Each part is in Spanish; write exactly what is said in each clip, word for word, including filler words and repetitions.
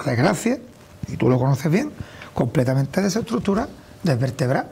desgracia, y tú lo conoces bien, completamente desestructurada, desvertebrada.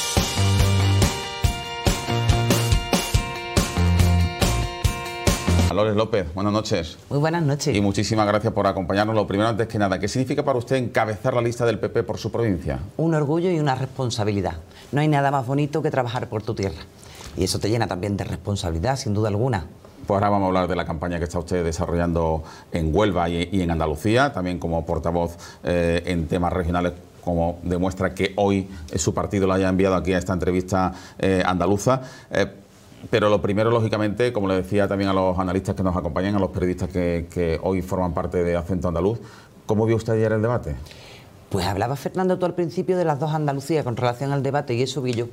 Dolores López, buenas noches. Muy buenas noches. Y muchísimas gracias por acompañarnos. Lo primero, antes que nada, ¿qué significa para usted encabezar la lista del P P por su provincia? Un orgullo y una responsabilidad. No hay nada más bonito que trabajar por tu tierra. Y eso te llena también de responsabilidad, sin duda alguna. Pues ahora vamos a hablar de la campaña que está usted desarrollando en Huelva y, y en Andalucía, también como portavoz eh, en temas regionales, como demuestra que hoy su partido lo haya enviado aquí a esta entrevista eh, andaluza. Eh, Pero lo primero, lógicamente, como le decía también a los analistas que nos acompañan, a los periodistas que, que hoy forman parte de Acento Andaluz, ¿cómo vio usted ayer el debate? Pues hablaba Fernando tú al principio de las dos Andalucías con relación al debate, y eso vi yo.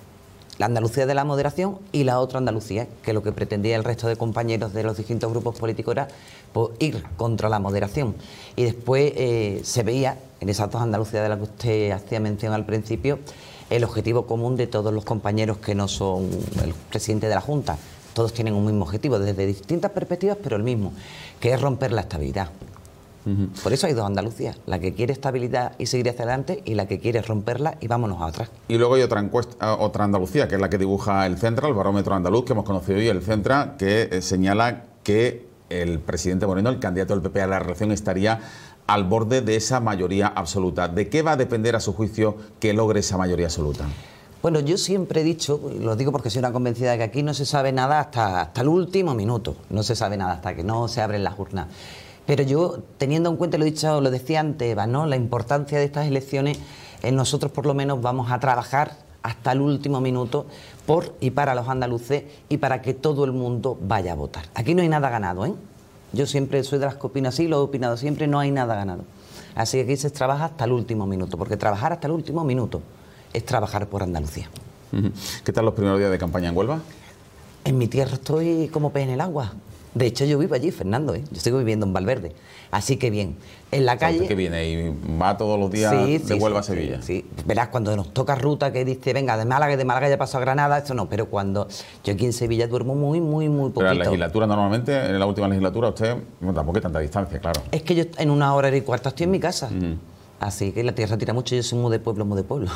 La Andalucía de la moderación y la otra Andalucía, que lo que pretendía el resto de compañeros de los distintos grupos políticos era pues, ir contra la moderación. Y después eh, se veía en esas dos Andalucías de las que usted hacía mención al principio, el objetivo común de todos los compañeros que no son el presidente de la Junta. Todos tienen un mismo objetivo, desde distintas perspectivas, pero el mismo, que es romper la estabilidad. Uh-huh. Por eso hay dos Andalucías, la que quiere estabilidad y seguir hacia adelante, y la que quiere romperla y vámonos a otra. Y luego hay otra encuesta, otra Andalucía, que es la que dibuja el Centra, el barómetro andaluz que hemos conocido hoy, el Centra, que eh, señala que el presidente Moreno, el candidato del P P a la reelección, estaría al borde de esa mayoría absoluta. ¿De qué va a depender, a su juicio, que logre esa mayoría absoluta? Bueno, yo siempre he dicho, y lo digo porque soy una convencida de que aquí no se sabe nada hasta, hasta el último minuto, no se sabe nada hasta que no se abren las urnas. Pero yo, teniendo en cuenta, lo he dicho, lo decía antes, Eva, ¿no?, la importancia de estas elecciones, eh, nosotros por lo menos vamos a trabajar hasta el último minuto por y para los andaluces y para que todo el mundo vaya a votar. Aquí no hay nada ganado, ¿eh? Yo siempre soy de las que opino así, lo he opinado siempre, no hay nada ganado. Así que aquí se trabaja hasta el último minuto, porque trabajar hasta el último minuto es trabajar por Andalucía. ¿Qué tal los primeros días de campaña en Huelva? En mi tierra estoy como pez en el agua. De hecho, yo vivo allí, Fernando, ¿eh? Yo sigo viviendo en Valverde. Así que bien, en la calle... ¿Usted que viene y va todos los días sí, de sí, Huelva sí, a Sevilla? Sí, sí, verás, cuando nos toca ruta que dice, venga, de Málaga, de Málaga ya paso a Granada, esto no, pero cuando yo aquí en Sevilla duermo muy, muy, muy poquito. Pero en la legislatura, normalmente, en la última legislatura, usted, bueno, tampoco hay tanta distancia, claro. Es que yo en una hora y cuarto estoy en mi casa. Mm. Así que la tierra tira mucho, yo soy muy de pueblo, muy de pueblo.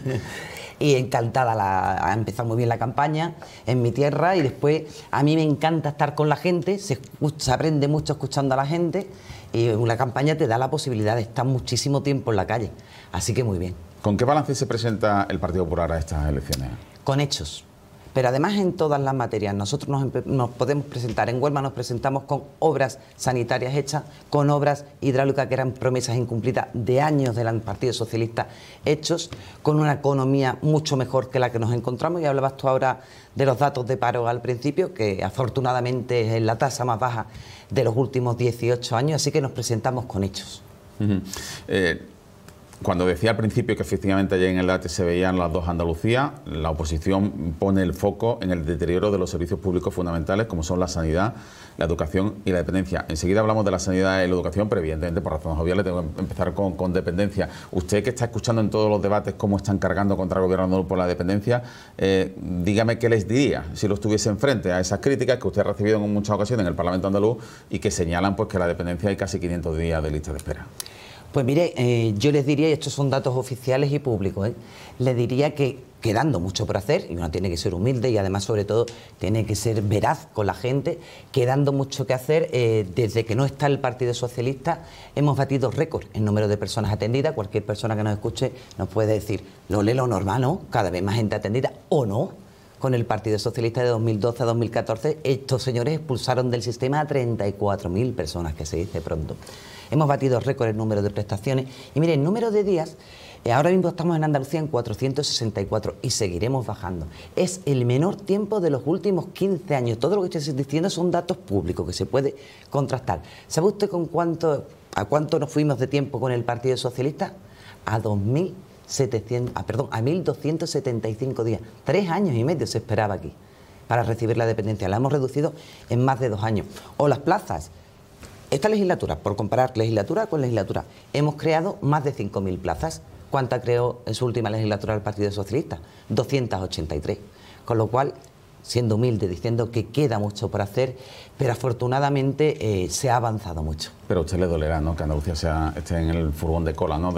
Y encantada, la, ha empezado muy bien la campaña en mi tierra, y después a mí me encanta estar con la gente, se, se aprende mucho escuchando a la gente, y una campaña te da la posibilidad de estar muchísimo tiempo en la calle, así que muy bien. ¿Con qué balance se presenta el Partido Popular a estas elecciones? Con hechos. Pero además en todas las materias. Nosotros nos, nos podemos presentar, en Huelva nos presentamos con obras sanitarias hechas, con obras hidráulicas que eran promesas incumplidas de años del Partido Socialista hechos, con una economía mucho mejor que la que nos encontramos. Y hablabas tú ahora de los datos de paro al principio, que afortunadamente es la tasa más baja de los últimos dieciocho años, así que nos presentamos con hechos. Uh-huh. eh... Cuando decía al principio que efectivamente allí en el debate se veían las dos Andalucías, la oposición pone el foco en el deterioro de los servicios públicos fundamentales, como son la sanidad, la educación y la dependencia. Enseguida hablamos de la sanidad y la educación, pero evidentemente por razones obvias le tengo que empezar con, con dependencia. Usted, que está escuchando en todos los debates cómo están cargando contra el gobierno andaluz por la dependencia, eh, dígame qué les diría si lo estuviese enfrente a esas críticas que usted ha recibido en muchas ocasiones en el Parlamento andaluz y que señalan pues que la dependencia hay casi quinientos días de lista de espera. Pues mire, eh, yo les diría, y estos son datos oficiales y públicos, ¿eh? les diría que quedando mucho por hacer, y uno tiene que ser humilde y además sobre todo tiene que ser veraz con la gente, quedando mucho que hacer, eh, desde que no está el Partido Socialista hemos batido récord en número de personas atendidas. Cualquier persona que nos escuche nos puede decir, lo lee lo normal, ¿no? Cada vez más gente atendida, o no. Con el Partido Socialista de dos mil doce a dos mil catorce, estos señores expulsaron del sistema a treinta y cuatro mil personas, que se dice pronto. Hemos batido récord en número de prestaciones. Y mire, en número de días, eh, ahora mismo estamos en Andalucía en cuatrocientos sesenta y cuatro y seguiremos bajando. Es el menor tiempo de los últimos quince años. Todo lo que estoy diciendo son datos públicos que se puede contrastar. ¿Sabe usted con cuánto, a cuánto nos fuimos de tiempo con el Partido Socialista? A dos mil setecientos, ah, perdón, a mil doscientos setenta y cinco días. Tres años y medio se esperaba aquí para recibir la dependencia. La hemos reducido en más de dos años. O las plazas. Esta legislatura, por comparar legislatura con legislatura, hemos creado más de cinco mil plazas. ¿Cuánta creó en su última legislatura el Partido Socialista? doscientas ochenta y tres. Con lo cual, siendo humilde, diciendo que queda mucho por hacer, pero afortunadamente eh, se ha avanzado mucho. Pero a usted le dolerá, ¿no?, que Andalucía sea, esté en el furgón de cola, ¿no?,